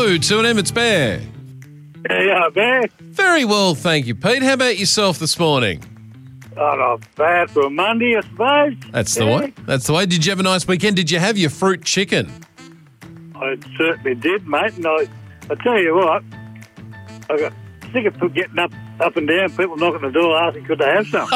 Hello, 2AM, it's Bear. Yeah, Bear. Very well, thank you, Pete. How about yourself this morning? Oh, not bad for a Monday, I suppose. That's the way. That's the way. Did you have a nice weekend? Did you have your fruit chicken? I certainly did, mate. And I tell you what, I got sick of getting up and down, people knocking the door asking could they have some.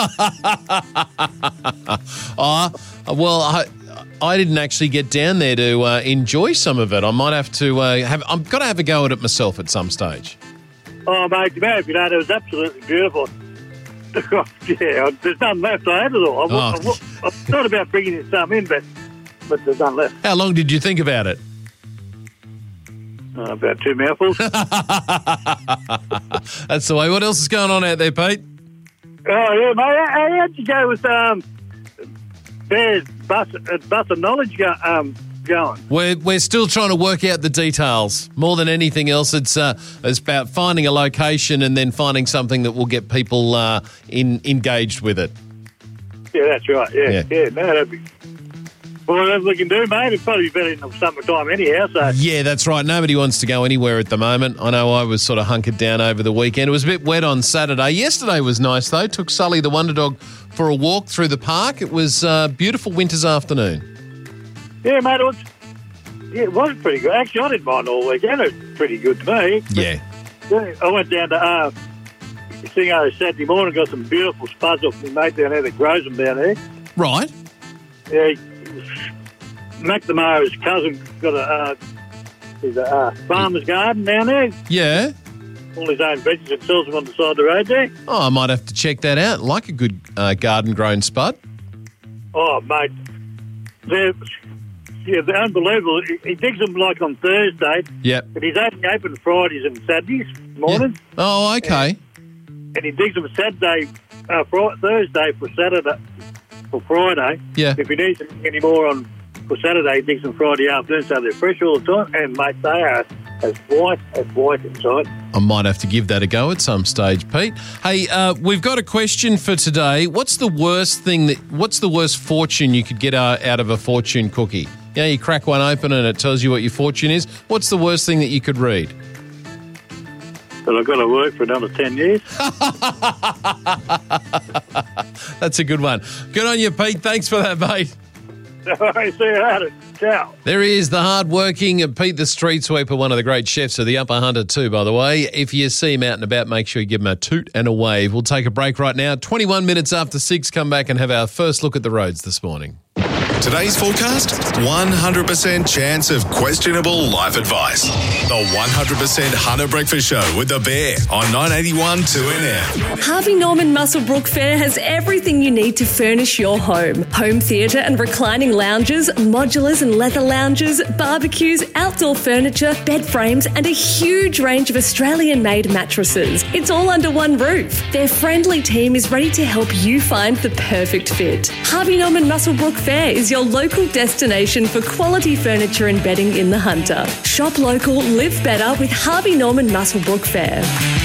Well, I didn't actually get down there to enjoy some of it. I might have to I've got to have a go at it myself at some stage. Oh, mate, if you know, it was absolutely beautiful. Yeah, there's none left. I had it all. I thought about bringing in some in, but there's none left. How long did you think about it? About 2 mouthfuls. That's the way. What else is going on out there, Pete? Oh, yeah, mate. How'd you go with Bear's bus of knowledge going? We're still trying to work out the details. More than anything else, it's about finding a location and then finding something that will get people engaged with it. Yeah, that's right. Yeah. No, that'd be... Well, whatever we can do, mate. It'd probably be better in the summertime anyhow. So. Yeah, that's right. Nobody wants to go anywhere at the moment. I know I was sort of hunkered down over the weekend. It was a bit wet on Saturday. Yesterday was nice, though. Took Sully, the Wonder Dog, for a walk through the park. It was a beautiful winter's afternoon. Yeah, mate, it was pretty good. Actually, I didn't mind all weekend. It was pretty good to me. Yeah. I went down to Singo Saturday morning, got some beautiful spuds off my mate down there that grows them down there. Right. Yeah, McNamara's cousin got a farmer's garden down there. Yeah. All his own veggies and sells them on the side of the road there. Oh, I might have to check that out. Like a good garden-grown spud. Oh, mate. They're unbelievable. He digs them like on Thursday. Yep. But he's only open Fridays and Saturdays mornings. Yeah. Oh, okay. And he digs them Thursday for Saturday, for Friday. Yeah. If he needs any more for Saturday, he digs them Friday afternoon, so they're fresh all the time. And, mate, they are as white inside. I might have to give that a go at some stage, Pete. Hey, we've got a question for today. What's the worst fortune you could get out of a fortune cookie? You know, you crack one open and it tells you what your fortune is. What's the worst thing that you could read? But I've got to work for another 10 years. That's a good one. Good on you, Pete. Thanks for that, mate. All right, see you later. Ciao. There he is, the hard-working Pete the Street Sweeper, one of the great chefs of the Upper Hunter too, by the way. If you see him out and about, make sure you give him a toot and a wave. We'll take a break right now. 21 minutes after 6, come back and have our first look at the roads this morning. Today's forecast, 100% chance of questionable life advice. The 100% Hunter Breakfast Show with The Bear on 981 2NM. Harvey Norman Muswellbrook Fair has everything you need to furnish your home. Home theatre and reclining lounges, modulars and leather lounges, barbecues, outdoor furniture, bed frames and a huge range of Australian-made mattresses. It's all under one roof. Their friendly team is ready to help you find the perfect fit. Harvey Norman Muswellbrook Fair is your local destination for quality furniture and bedding in the Hunter. Shop local, live better with Harvey Norman Muswellbrook Fair.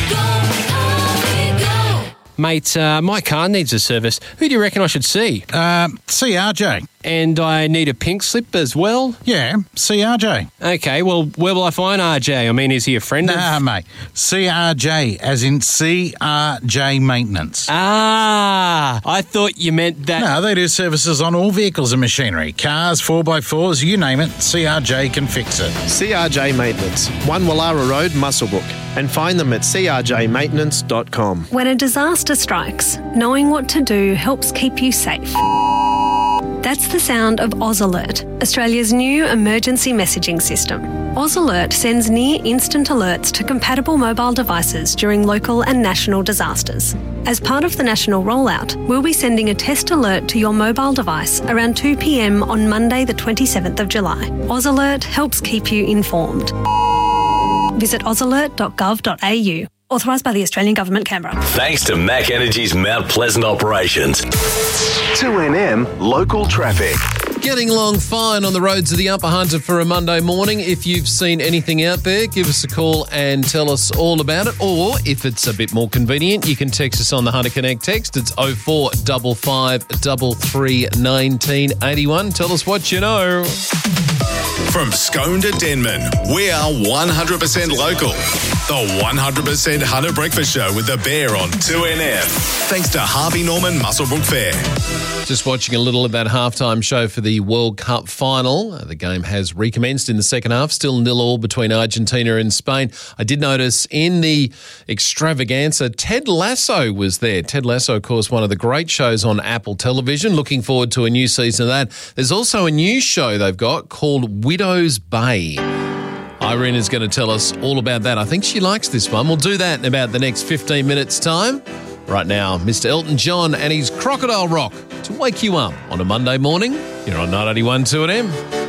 Mate, my car needs a service. Who do you reckon I should see? CRJ. And I need a pink slip as well? Yeah, CRJ. Okay, well, where will I find RJ? I mean, is he a friend Nah, mate. CRJ, as in CRJ Maintenance. Ah, I thought you meant that... No, they do services on all vehicles and machinery. Cars, 4x4s, you name it, CRJ can fix it. CRJ Maintenance, 1 Wallara Road, Muswellbrook. And find them at crjmaintenance.com. When a disaster strikes, knowing what to do helps keep you safe. That's the sound of Oz Alert, Australia's new emergency messaging system. Oz Alert sends near-instant alerts to compatible mobile devices during local and national disasters. As part of the national rollout, we'll be sending a test alert to your mobile device around 2 p.m. on Monday the 27th of July. Oz Alert helps keep you informed. Visit ozalert.gov.au. Authorised by the Australian Government, Canberra. Thanks to Mac Energy's Mount Pleasant operations. 2NM Local Traffic. Getting along fine on the roads of the Upper Hunter for a Monday morning. If you've seen anything out there, give us a call and tell us all about it. Or if it's a bit more convenient, you can text us on the Hunter Connect text. It's 0455 33 1981. Tell us what you know. From Scone to Denman, we are 100% local. The 100% Hunter Breakfast Show with the Bear on 2NF. Thanks to Harvey Norman Muswellbrook Fair. Just watching a little of that halftime show for the World Cup final. The game has recommenced in the second half, still 0-0 between Argentina and Spain. I did notice in the extravaganza, Ted Lasso was there. Ted Lasso, of course, one of the great shows on Apple Television. Looking forward to a new season of that. There's also a new show they've got called Widow's Bay. Irene is going to tell us all about that. I think she likes this one. We'll do that in about the next 15 minutes' time. Right now, Mr. Elton John and his Crocodile Rock to wake you up on a Monday morning. You're on 981 2NM.